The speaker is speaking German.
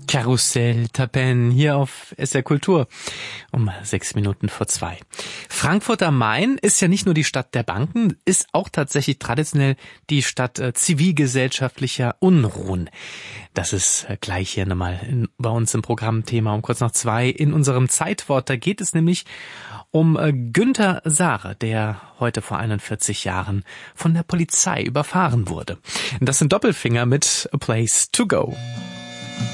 Karussell Tapen hier auf SR Kultur um 6:06. Frankfurt am Main ist ja nicht nur die Stadt der Banken, ist auch tatsächlich traditionell die Stadt zivilgesellschaftlicher Unruhen. Das ist gleich hier nochmal bei uns im Programmthema um 1:45 in unserem Zeitwort. Da geht es nämlich um Günter Sare, der heute vor 41 Jahren von der Polizei überfahren wurde. Das sind Doppelfinger mit A Place to Go.